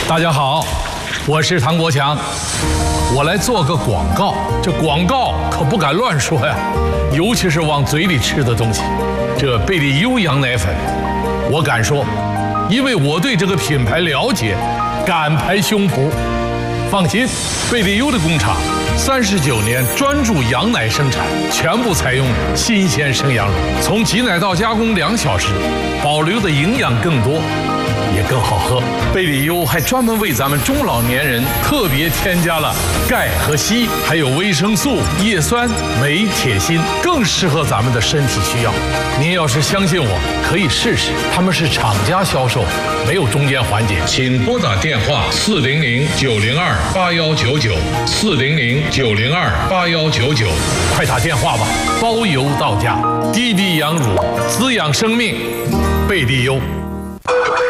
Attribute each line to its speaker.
Speaker 1: 大家好，我是唐国强，我来做个广告。这广告可不敢乱说呀，尤其是往嘴里吃的东西。这贝利优羊奶粉，我敢说，因为我对这个品牌了解，敢拍胸脯。放心，贝利优的工厂39年专注羊奶生产，全部采用新鲜生羊乳，从挤奶到加工2小时，保留的营养更多，也更好喝。贝利优还专门为咱们中老年人特别添加了钙和硒，还有维生素、叶酸、镁、铁、锌，更适合咱们的身体需要。您要是相信我，可以试试。他们是厂家销售，没有中间环节。请拨打电话400-902-8199，400-902-8199，快打电话吧，包邮到家。滴滴羊乳，滋养生命，贝利优。